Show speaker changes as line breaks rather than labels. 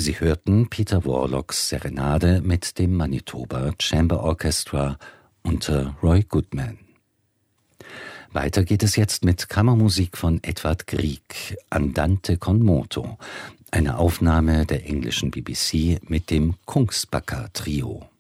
Sie hörten Peter Warlocks Serenade mit dem Manitoba Chamber Orchestra unter Roy Goodman. Weiter geht es jetzt mit Kammermusik von Edvard Grieg, Andante con moto, eine Aufnahme der englischen BBC mit dem Kungsbacka Trio.